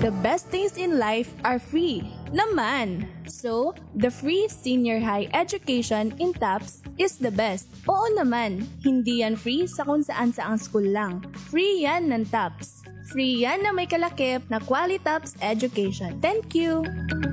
the best things in life are free. Naman! So, the free senior high education in TAPS is the best. Oo naman, hindi yan free sa kung saan saang school lang. Free yan ng TAPS. Free yan na may kalakip na Quality TAPS education. Thank you!